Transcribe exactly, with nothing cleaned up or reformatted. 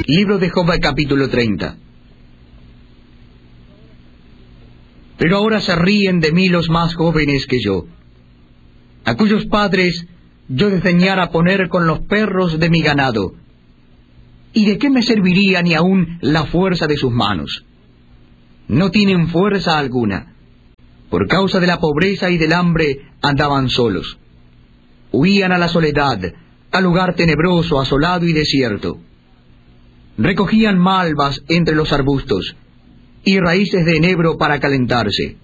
Libro de Job, capítulo treinta. Pero ahora se ríen de mí los más jóvenes que yo, a cuyos padres yo desdeñara poner con los perros de mi ganado. ¿Y de qué me serviría ni aun la fuerza de sus manos? No tienen fuerza alguna. Por causa de la pobreza y del hambre andaban solos. Huían a la soledad, al lugar tenebroso, asolado y desierto. Recogían malvas entre los arbustos y raíces de enebro para calentarse.